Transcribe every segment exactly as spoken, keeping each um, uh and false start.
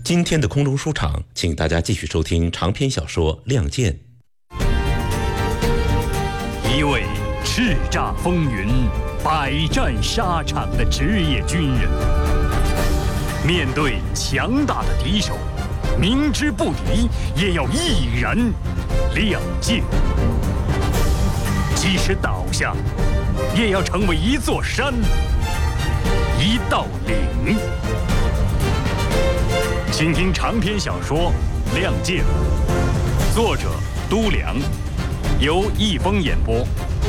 今天的空中书场，请大家继续收听长篇小说《亮剑》。 一位叱咤风云、百战沙场的职业军人，面对强大的敌手，明知不敌也要毅然亮剑，即使倒下，也要成为一座山、一道岭。请听长篇小说《亮剑》，作者都良，由易峰演播。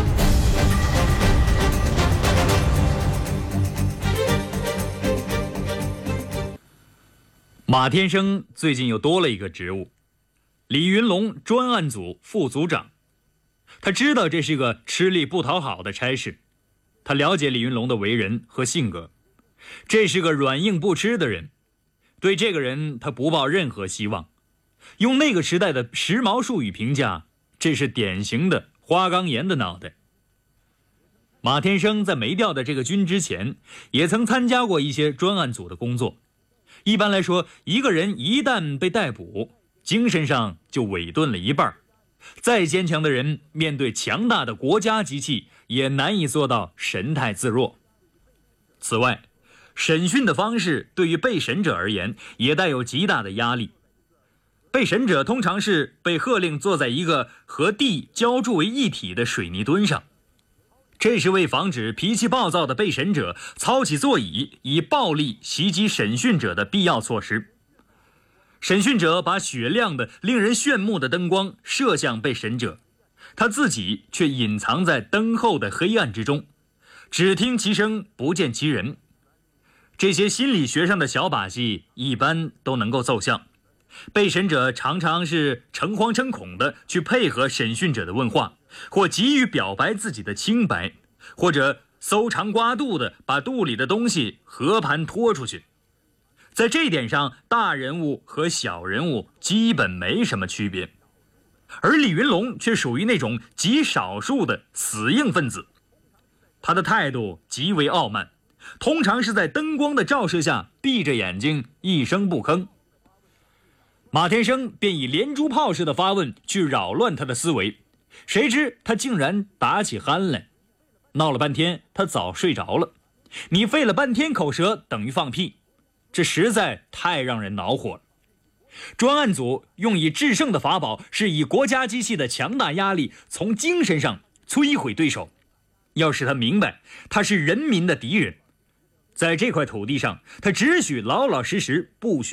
马天生最近又多了一个职务，李云龙专案组副组长。他知道这是个吃力不讨好的差事，他了解李云龙的为人和性格，这是个软硬不吃的人。对这个人他不抱任何希望，用那个时代的时髦术语评价，这是典型的花岗岩的脑袋。马天生在没调的这个军之前，也曾参加过一些专案组的工作。一般来说，一个人一旦被逮捕，精神上就萎顿了一半。再坚强的人，面对强大的国家机器，也难以做到神态自若。此外，审讯的方式对于被审者而言也带有极大的压力。被审者通常是被喝令坐在一个和地浇筑为一体的水泥墩上，这是为防止脾气暴躁的被审者操起座椅以暴力袭击审讯者的必要措施。审讯者把雪亮的令人炫目的灯光射向被审者，他自己却隐藏在灯后的黑暗之中，只听其声不见其人。这些心理学上的小把戏一般都能够奏效，被审者常常是诚惶诚恐地去配合审讯者的问话，或急于表白自己的清白，或者搜肠刮肚地把肚里的东西和盘拖出去。在这一点上，大人物和小人物基本没什么区别，而李云龙却属于那种极少数的死硬分子。他的态度极为傲慢，通常是在灯光的照射下闭着眼睛一声不吭。马天生便以连珠炮似的发问去扰乱他的思维，谁知他竟然打起鼾来。闹了半天他早睡着了，你费了半天口舌等于放屁，这实在太让人恼火了。专案组用以制胜的法宝是以国家机器的强大压力从精神上摧毁对手，要使他明白他是人民的敌人。在这块土地上，他只许老老实实，不许